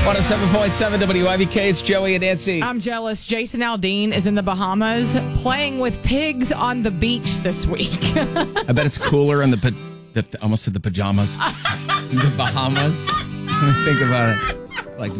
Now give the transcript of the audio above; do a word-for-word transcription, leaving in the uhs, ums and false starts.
one oh seven point seven W I B K. It's Joey and Nancy. I'm jealous. Jason Aldean is in the Bahamas playing with pigs on the beach this week. I bet it's cooler in the, pa- the almost said the pajamas. The Bahamas. Think about it.